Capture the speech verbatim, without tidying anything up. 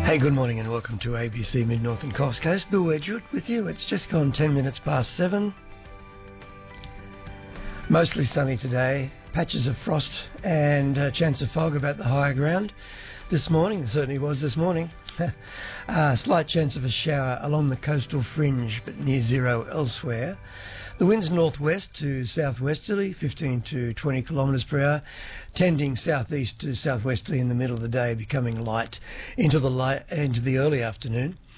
Hey, good morning and welcome to A B C Mid-North and Coast Coast. Bill Wedgwood with you. It's just gone ten minutes past seven. Mostly sunny today. Patches of frost and a chance of fog about the higher ground this morning. It certainly was this morning. uh, slight chance of a shower along the coastal fringe, but near zero elsewhere. The wind's northwest to southwesterly, fifteen to twenty kilometres per hour, tending southeast to southwesterly in the middle of the day, becoming light into the light into the early afternoon.